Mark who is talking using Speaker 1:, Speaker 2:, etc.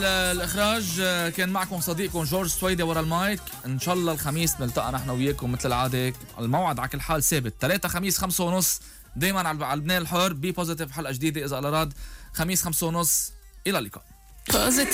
Speaker 1: الإخراج كان معكم صديقكم جورج سويدي ورا المايك. إن شاء الله الخميس نلتقى نحن وياكم مثل العادة. الموعد على كل حال ثابت 3 خميس 5:30 دايما على لبنان الحر. بي بوزيتيف حلقة جديدة إذا الله راد. خميس 5:30. إلى اللقاء.